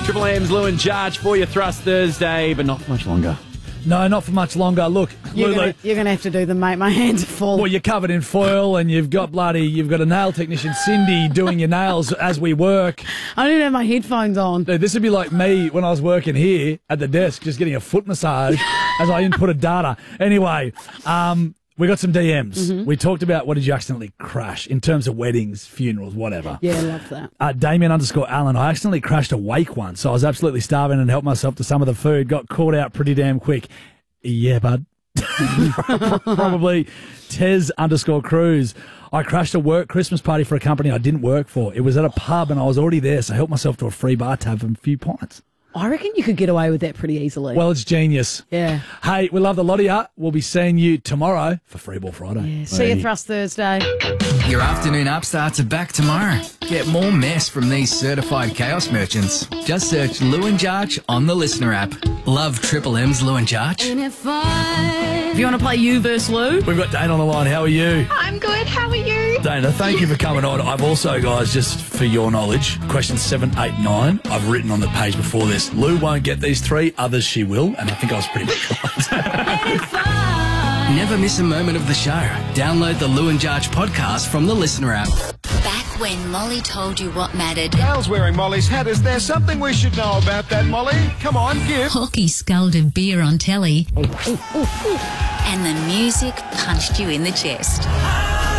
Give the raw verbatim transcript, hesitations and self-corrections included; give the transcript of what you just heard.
Triple M's Lou and Jarge for your Thrust Thursday, but not for much longer. No, not for much longer. Look, You're Lulu. gonna, you're gonna have to do them, mate. My hands are full. Well, you're covered in foil, and you've got bloody, you've got a nail technician, Cindy, doing your nails as we work. I don't even have my headphones on. Dude, this would be like me when I was working here at the desk, just getting a foot massage as I inputted data. Anyway, um, we got some D Ms. Mm-hmm. We talked about what did you accidentally crash in terms of weddings, funerals, whatever. Yeah, I love that. Uh, Damien underscore Allen, I accidentally crashed a wake once, so I was absolutely starving and helped myself to some of the food. Got caught out pretty damn quick. Yeah, bud. Probably. Tez underscore Cruz. I crashed a work Christmas party for a company I didn't work for. It was at a pub and I was already there, so I helped myself to a free bar tab and a few pints. I reckon you could get away with that pretty easily. Well, it's genius. Yeah. Hey, we love the lot of you. We'll be seeing you tomorrow for Free Ball Friday. Yeah. See you Thrust Thursday. Your afternoon upstarts are back tomorrow. Get more mess from these certified chaos merchants. Just search Lou and Jarge on the Listener app. Love Triple M's Lou and Jarge. If you want to play you versus Lou, We've got Dana on the line. How are you? I'm good. How are you? Dana, thank you for coming on. I've also, guys, just for your knowledge, question seven, eight, nine, I've written on the page before this. Lou won't get these three, others she will, and I think I was pretty right. Never miss a moment of the show. Download the Lou and Jarge podcast from the Listener app. Back when Molly told you what mattered. Gail's wearing Molly's hat. Is there something we should know about that, Molly? Come on, give. Hockey sculled beer on telly. And the music punched you in the chest.